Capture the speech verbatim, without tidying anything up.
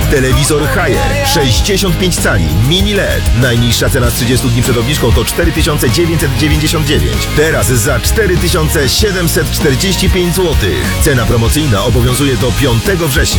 Telewizor Haier sześćdziesiąt pięć cali mini L E D. Najniższa cena z trzydziestu dni przed obniżką to cztery tysiące dziewięćset dziewięćdziesiąt dziewięć. Teraz za cztery tysiące siedemset czterdzieści pięć złotych. Cena promocyjna obowiązuje do piątego września.